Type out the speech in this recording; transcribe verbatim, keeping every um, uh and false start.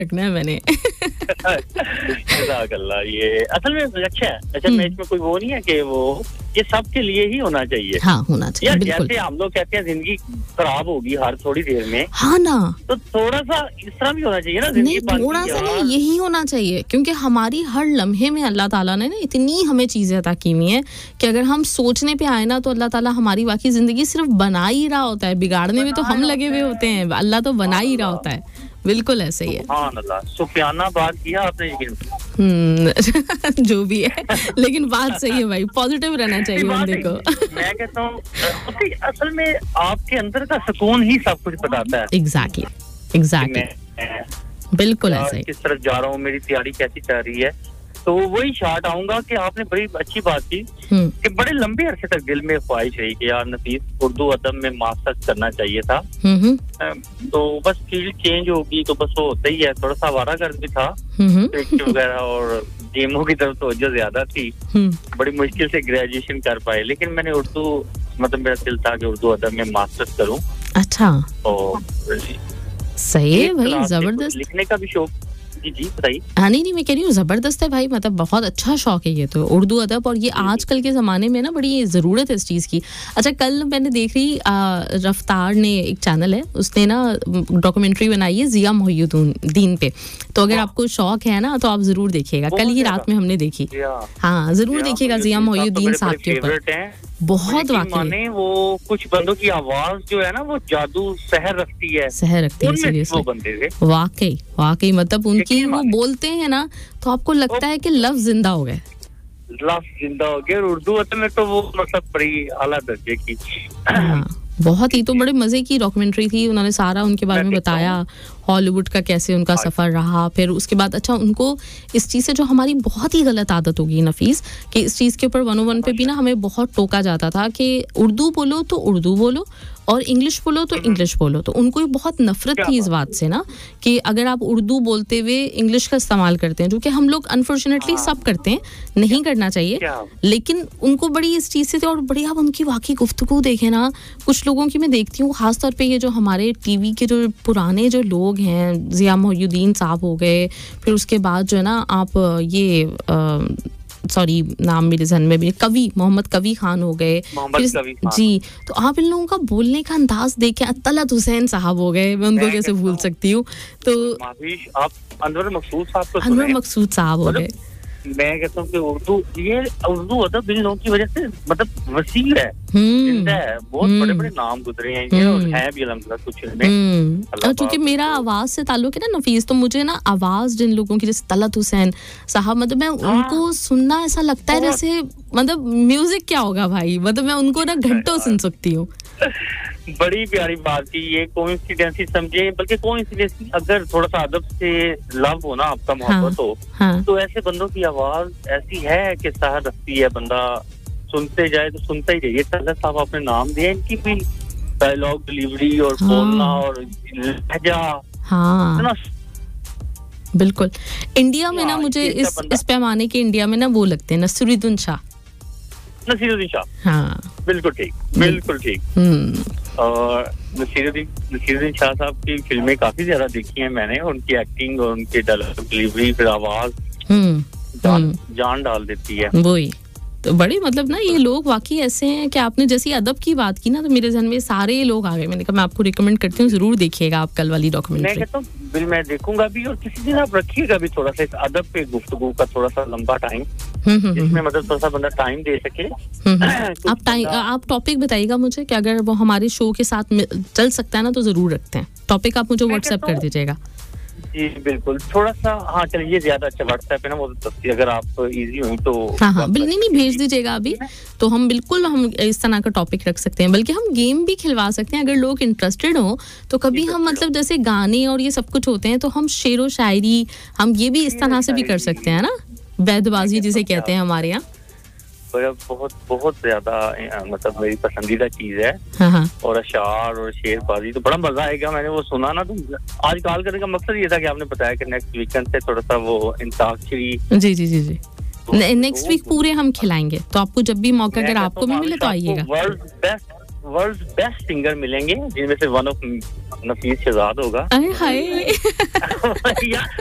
रखना है मैंने। जज़ाकल्लाह, ये असल में अच्छा है। अच्छा, मैं इसमें कोई वो नहीं है कि वो ये सबके लिए ही होना चाहिए। हाँ, होना चाहिए यार, बिल्कुल। जैसे हम लोग कहते हैं जिंदगी खराब होगी हर थोड़ी देर में, हाँ ना, तो थोड़ा सा इस तरह भी होना चाहिए ना नहीं थोड़ा सा नहीं, यही होना चाहिए, क्योंकि हमारी हर लम्हे में अल्लाह ताला ने ना इतनी हमें चीजें अता की हुई हैं कि अगर हम सोचने पे आए ना तो अल्लाह ताला हमारी वाकई जिंदगी सिर्फ बना ही रहा होता है, बिगाड़ने में तो हम लगे हुए होते हैं, अल्लाह तो बना ही रहा होता है। बिल्कुल ऐसे ही है। सुभान अल्लाह, सुफियाना बात किया आपने, यकीन हम्म जो भी है, लेकिन बात सही है भाई, पॉजिटिव रहना चाहिए बंदे को। मैं कहता हूँ असल में आपके अंदर का सुकून ही सब कुछ बताता है। एग्जैक्टली एग्जैक्टली, बिल्कुल ऐसे ही। किस तरफ जा रहा हूँ, मेरी तैयारी कैसी चल रही है, तो वही शार्ट आऊंगा कि आपने बड़ी अच्छी बात की कि बड़े लंबे अरसे तक दिल में ख्वाहिश रही कि यार नफीस उर्दू अदब में मास्टर्स करना चाहिए था। तो बस फील्ड चेंज होगी तो बस वो होता ही है। थोड़ा सा आवारागर्द भी था वगैरह और गेमों की तरफ तवज्जो ज्यादा थी। बड़ी मुश्किल से ग्रेजुएशन कर पाए, लेकिन मैंने उर्दू मतलब मेरा दिल था कि उर्दू अदब में मास्टर्स करूँ। अच्छा, और सही है भाई, जबरदस्त। लिखने का भी शौक। जी जी बताइए। हाँ नहीं नहीं, मैं कह रही हूँ जबरदस्त है भाई, मतलब बहुत अच्छा शौक है ये तो उर्दू अदब, और ये आजकल के ज़माने में ना बड़ी ज़रूरत है इस चीज़ की। अच्छा, कल मैंने देख रही रफ्तार ने एक चैनल है, उसने ना डॉक्यूमेंट्री बनाई है जिया मोहिउद्दीन पे, तो अगर आपको शौक है ना तो आप ज़रूर देखिएगा। कल ही रात में हमने देखी। हाँ ज़रूर देखिएगा, जिया मोहिउद्दीन साहब के ऊपर बहुत वाकई वो कुछ बंदों की आवाज जो है ना वो जादू सहर रखती है, सहर रखती है सीरियसली, वाकई वाकई, मतलब उनकी वो बोलते हैं ना तो आपको लगता है कि लफ्ज जिंदा हो गए, लफ्ज जिंदा हो गए। उर्दू में तो वो मतलब बड़ी आला दर्जे की। हाँ, बहुत ही तो बड़े मजे की डॉक्यूमेंट्री थी, उन्होंने सारा उनके बारे में बताया, हॉलीवुड का कैसे उनका सफ़र रहा, फिर उसके बाद अच्छा उनको इस चीज़ से जो हमारी बहुत ही गलत आदत होगी नफीस, कि इस चीज़ के ऊपर वन ओ वन पे भी ना हमें बहुत टोका जाता था कि उर्दू बोलो तो उर्दू बोलो और इंग्लिश बोलो तो इंग्लिश बोलो, तो उनको बहुत नफरत थी इस बात से ना कि अगर आप उर्दू बोलते हुए इंग्लिश का इस्तेमाल करते हैं, जो कि हम लोग अनफॉर्चुनेटली सब करते हैं, नहीं करना चाहिए, लेकिन उनको बड़ी इस चीज़ से थी। और बड़ी आप उनकी वाकई गुफ्तगू देखें ना, कुछ लोगों की मैं देखती हूँ, खासतौर पे ये जो हमारे टीवी के जो पुराने जो लोग हैं, जिया मोहिउद्दीन साहब हो गए, फिर उसके बाद जो है ना आप ये आ, सॉरी नाम मेरे जहन में भी, कवि मोहम्मद कवि खान हो गए जी, तो आप इन लोगों का बोलने का अंदाज देखें, तलत हुसैन साहब हो गए, मैं उनको कैसे भूल सकती हूँ, तो आप अनवर मकसूद साहब को अनवर मकसूद साहब हो गए। मैं कहता हूँ कि उर्दू ये उर्दू अदब इन लोगों की वजह से मतलब वसी है, जिंदा है, बहुत बड़े बड़े नाम गुजरे हैं ये, और हैं भी अल्हम्दुलिल्लाह कुछ इनमें। और क्योंकि मेरा आवाज से ताल्लुक है ना नफीस, तो मुझे ना आवाज जिन लोगों की जैसे तलत हुसैन साहब, मतलब मैं उनको सुनना ऐसा लगता है जैसे मतलब म्यूजिक क्या होगा भाई, मतलब मैं उनको ना घंटों सुन सकती हूँ। बड़ी प्यारी बात थी ये, कोइंसिडेंस ही समझे, बल्कि कोइंसिडेंस अगर थोड़ा सा अदब से लव हो ना आपका, मोहब्बत हो, हाँ, तो ऐसे बंदों की आवाज ऐसी है कि सहर रखती है, बंदा सुनते जाए तो सुनता ही जाइए। तलत साहब आपने नाम दिया, इनकी भी डायलॉग डिलीवरी और हाँ, बोलना और लहजा, हाँ बिल्कुल। इंडिया में ना मुझे इस इस पैमाने के इंडिया में ना वो लगते हैं नसीरुद्दीन शाह। नसीरुद्दीन शाह, हाँ बिल्कुल ठीक, बिल्कुल ठीक। और नसीरुद्दीन नसीरुद्दीन शाह साहब की फिल्में काफी ज्यादा देखी हैं मैंने, उनकी एक्टिंग और उनकी डिलीवरी, फिर आवाज जान, जान डाल देती है। वही तो बड़े मतलब ना ये लोग वाकई ऐसे हैं कि आपने जैसी अदब की बात की ना, तो मेरे जहन में सारे लोग आ गए। मैंने कहा मैं आपको रिकमेंड करती हूँ, जरूर देखिएगा आप कल वाली डॉक्यूमेंट्री। मैं कहता हूँ बिल मैं देखूंगा भी, और किसी दिन आप रखिएगा भी थोड़ा सा इस अदब पे गुफ्तगू का थोड़ा सा लंबा टाइम, जिसमें मतलब थोड़ा सा बंदा टाइम दे सके। आप टाइम आप टॉपिक बताइएगा मुझे कि अगर वो हमारे शो के साथ चल सकता है ना तो जरूर रखते हैं। टॉपिक आप मुझे व्हाट्सएप कर दीजिएगा। जी बिल्कुल, थोड़ा सा हाँ चलिए, ज्यादा अच्छा व्हाट्सएप है ना वो, अगर आप इजी हुई तो हाँ हाँ बिल्कुल, नहीं भेज दीजिएगा अभी, तो हम बिल्कुल हम इस तरह का टॉपिक रख सकते हैं, बल्कि हम गेम भी खिलवा सकते हैं अगर लोग इंटरेस्टेड हो तो। कभी हम मतलब जैसे गाने और ये सब कुछ होते हैं, तो हम शेरो शायरी हम ये भी इस तरह से भी कर सकते हैं ना, वैदबाजी जिसे कहते हैं हमारे यहाँ। बहुत बहुत ज्यादा मतलब मेरी पसंदीदा चीज है। हाँ। और अशार और शेरबाजी तो बड़ा मजा आएगा। मैंने वो सुना ना, तो आज कॉल करने का मकसद ये था कि आपने बताया कि नेक्स्ट वीकेंड से थोड़ा सा वो अंताक्षरी। जी जी जी जी नेक्स्ट वीक पूरे हम खिलाएंगे, तो आपको जब भी मौका अगर आपको भी मिले तो आइएगा। World best world best singer मिलेंगे, जिनमें से वन ऑफ नफीस शहजाद होगा। हाय